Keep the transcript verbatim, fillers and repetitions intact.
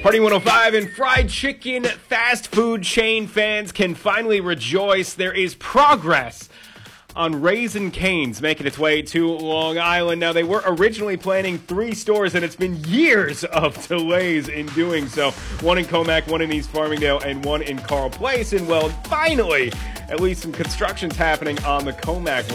Party one oh five and fried chicken fast food chain fans can finally rejoice. There is progress on Raising Cane's making its way to Long Island. Now, they were originally planning three stores, and it's been years of delays in doing so. One in Commack, one in East Farmingdale, and one in Carl Place. And, well, finally, at least some construction's happening on the Commack